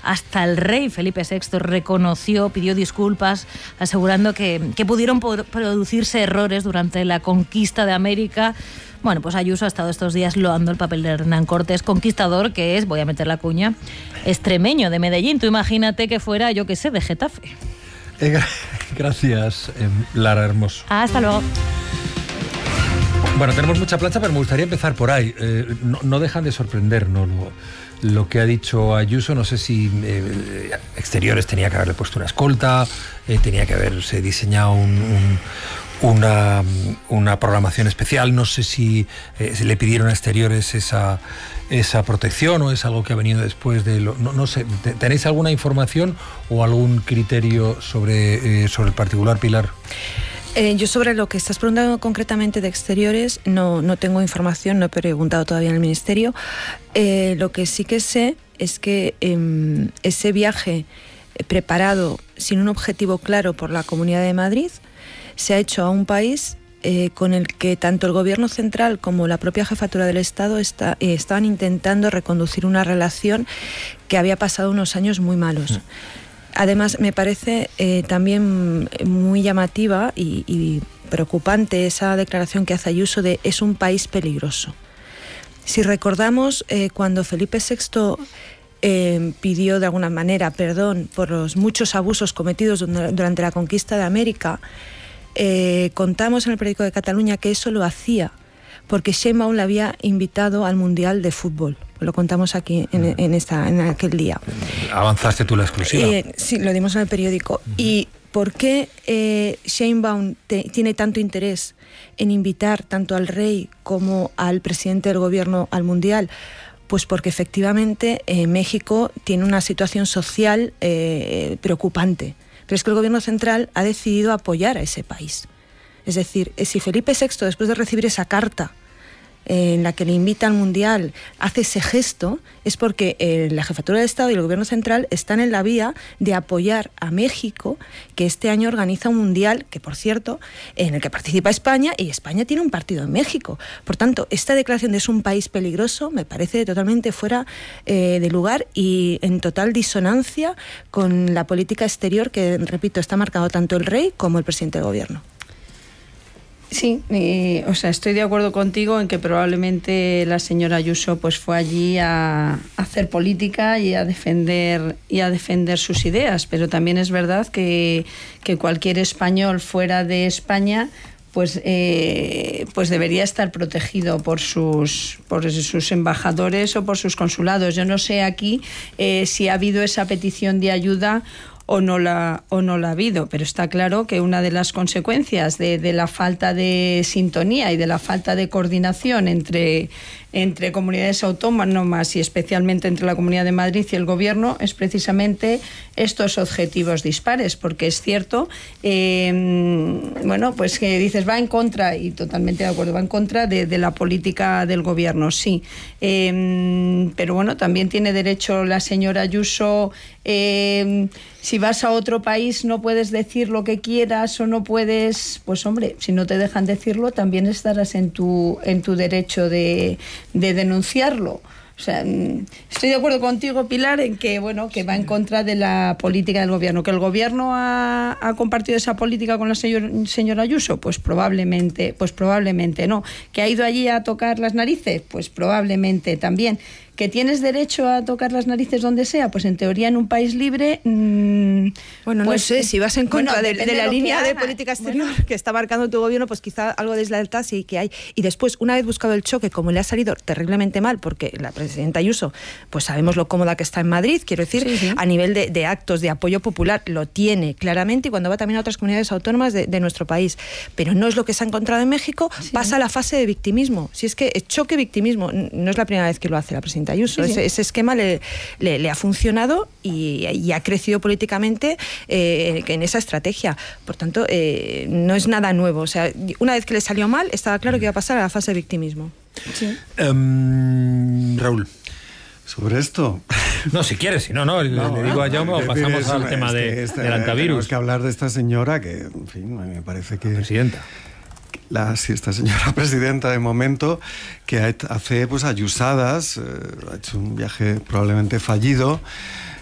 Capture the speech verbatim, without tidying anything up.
Hasta el rey Felipe sexto reconoció, pidió disculpas, asegurando que, que pudieron producirse errores durante la conquista de América. Bueno, pues Ayuso ha estado estos días loando el papel de Hernán Cortés, conquistador que es, voy a meter la cuña, extremeño de Medellín. Tú imagínate que fuera, yo qué sé, de Getafe. Eh, gracias, eh, Lara Hermoso. Hasta luego. Bueno, tenemos mucha plancha, pero me gustaría empezar por ahí. Eh, no, no dejan de sorprendernos lo, lo que ha dicho Ayuso. No sé si eh, exteriores tenía que haberle puesto una escolta, eh, tenía que haberse diseñado un, un, una, una programación especial. No sé si, eh, si le pidieron a exteriores esa, esa protección o es algo que ha venido después de lo, no, no sé. ¿Tenéis alguna información o algún criterio sobre, eh, sobre el particular, Pilar? Eh, yo sobre lo que estás preguntando concretamente de exteriores no, no tengo información, no he preguntado todavía en el Ministerio. Eh, lo que sí que sé es que eh, ese viaje preparado sin un objetivo claro por la Comunidad de Madrid se ha hecho a un país eh, con el que tanto el Gobierno central como la propia Jefatura del Estado está, eh, estaban intentando reconducir una relación que había pasado unos años muy malos. Mm. Además, me parece eh, también muy llamativa y, y preocupante esa declaración que hace Ayuso de es un país peligroso. Si recordamos, eh, cuando Felipe sexto eh, pidió de alguna manera perdón por los muchos abusos cometidos durante la conquista de América, eh, contamos en el periódico de Cataluña que eso lo hacía porque Sheinbaum le había invitado al Mundial de Fútbol. Lo contamos aquí en, en, esta, en aquel día. ¿Avanzaste tú la exclusiva? Eh, sí, lo dimos en el periódico. Uh-huh. ¿Y por qué eh, Sheinbaum te, tiene tanto interés en invitar tanto al rey como al presidente del gobierno al Mundial? Pues porque efectivamente eh, México tiene una situación social eh, preocupante. Pero es que el gobierno central ha decidido apoyar a ese país. Es decir, si Felipe sexto, después de recibir esa carta en la que le invita al Mundial, hace ese gesto, es porque eh, la Jefatura de Estado y el Gobierno Central están en la vía de apoyar a México, que este año organiza un Mundial, que por cierto, en el que participa España, y España tiene un partido en México. Por tanto, esta declaración de es un país peligroso me parece totalmente fuera eh, de lugar y en total disonancia con la política exterior que, repito, está marcado tanto el rey como el presidente del Gobierno. Sí, eh, o sea, estoy de acuerdo contigo en que probablemente la señora Ayuso pues fue allí a, a hacer política y a defender y a defender sus ideas, pero también es verdad que, que cualquier español fuera de España pues eh, pues debería estar protegido por sus por sus embajadores o por sus consulados. Yo no sé aquí eh, si ha habido esa petición de ayuda o no la o no la ha habido, pero está claro que una de las consecuencias de, de la falta de sintonía y de la falta de coordinación entre entre comunidades autónomas y especialmente entre la Comunidad de Madrid y el Gobierno es precisamente estos objetivos dispares, porque es cierto, eh, bueno, pues que dices va en contra, y totalmente de acuerdo, va en contra de, de la política del Gobierno, sí, eh, pero bueno, también tiene derecho la señora Ayuso. Eh, si vas a otro país no puedes decir lo que quieras o no puedes, pues hombre, si no te dejan decirlo también estarás en tu en tu derecho de, de denunciarlo. O sea, estoy de acuerdo contigo, Pilar, en que bueno, que va en contra de la política del Gobierno. ¿Que el Gobierno ha, ha compartido esa política con la señor, señora Ayuso? Pues probablemente, pues probablemente no. ¿Que ha ido allí a tocar las narices? Pues probablemente también. ¿Que tienes derecho a tocar las narices donde sea? Pues en teoría en un país libre... Mmm, bueno, pues, no sé, si vas en contra bueno, de, de la de línea de política exterior bueno. que está marcando tu gobierno, pues quizá algo de deslealtad sí que hay. Y después, una vez buscado el choque, como le ha salido terriblemente mal, porque la presidenta Ayuso, pues sabemos lo cómoda que está en Madrid, quiero decir, sí, sí. a nivel de, de actos de apoyo popular, lo tiene claramente, y cuando va también a otras comunidades autónomas de, de nuestro país. Pero no es lo que se ha encontrado en México, sí. pasa a la fase de victimismo. Si es que es choque-victimismo, no es la primera vez que lo hace la presidenta Ayuso. Sí, sí. Ese, ese esquema le, le, le ha funcionado y, y ha crecido políticamente eh, en esa estrategia. Por tanto, eh, no es nada nuevo. O sea, una vez que le salió mal, estaba claro que iba a pasar a la fase de victimismo. Sí. Um, Raúl. Sobre esto. No, si quieres, si no, no, no le digo a Jaume o pasamos es, al es tema de, esta, del antivirus. Tenemos que hablar de esta señora que, en fin, me parece que... Presidenta. La, sí, esta señora presidenta de momento, que hace pues ayusadas, eh, ha hecho un viaje probablemente fallido,